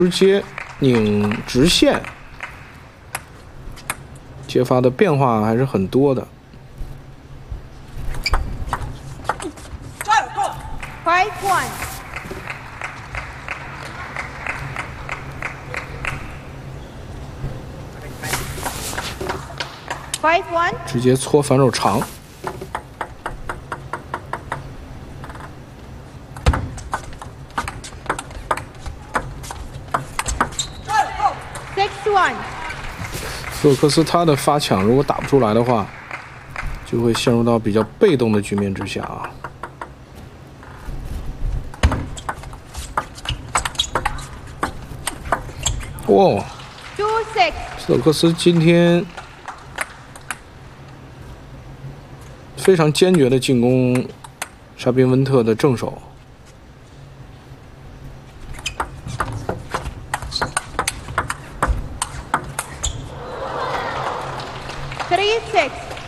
直接拧直线，接发的变化还是很多的。 5-1. 5-1. 直接搓反手长。 6-1. 斯托克斯他的发抢如果打不出来的话，就会陷入到比较被动的局面之下啊。哇！ 2-6. 斯托克斯今天非常坚决的进攻沙宾温特的正手。 3-6.